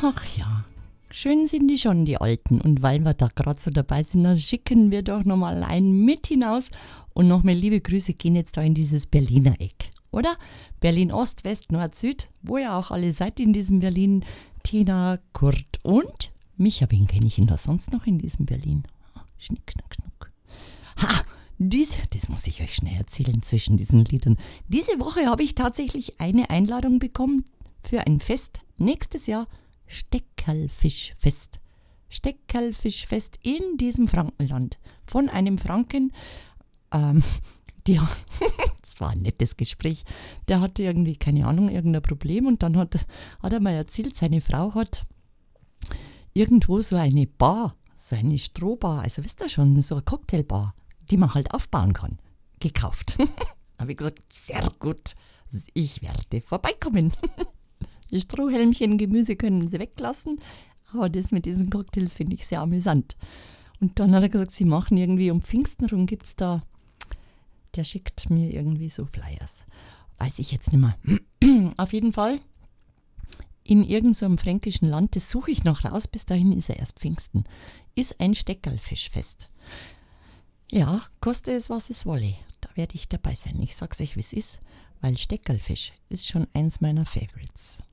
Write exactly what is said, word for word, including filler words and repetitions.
Ach ja, schön sind die schon, die Alten. Und weil wir da gerade so dabei sind, dann schicken wir doch nochmal einen mit hinaus. Und nochmal liebe Grüße gehen jetzt da in dieses Berliner Eck, oder? Berlin Ost, West, Nord, Süd, wo ihr auch alle seid in diesem Berlin. Tina, Kurt und Micha, wen kenne ich denn da sonst noch in diesem Berlin? Schnick, schnack, schnuck. Ha! Diese, das muss ich euch schnell erzählen zwischen diesen Liedern. Diese Woche habe ich tatsächlich eine Einladung bekommen für ein Fest nächstes Jahr. Steckerlfischfest. Steckerlfischfest in diesem Frankenland. Von einem Franken, ähm, der, das war ein nettes Gespräch, der hatte irgendwie, keine Ahnung, irgendein Problem und dann hat, hat er mir erzählt, seine Frau hat irgendwo so eine Bar, so eine Strohbar, also wisst ihr schon, so eine Cocktailbar, die man halt aufbauen kann, gekauft. Habe ich gesagt, sehr gut, ich werde vorbeikommen. Die Strohhelmchen, Gemüse können sie weglassen, aber das mit diesen Cocktails finde ich sehr amüsant. Und dann hat er gesagt, sie machen irgendwie um Pfingsten rum, gibt es da, der schickt mir irgendwie so Flyers. Weiß ich jetzt nicht mehr. Auf jeden Fall in irgendeinem so fränkischen Land, das suche ich noch raus, bis dahin ist er erst Pfingsten, ist ein Steckerlfischfest. Ja, koste es, was es wolle. Da werde ich dabei sein. Ich sag's euch, wie es ist, weil Steckerlfisch ist schon eins meiner Favorites.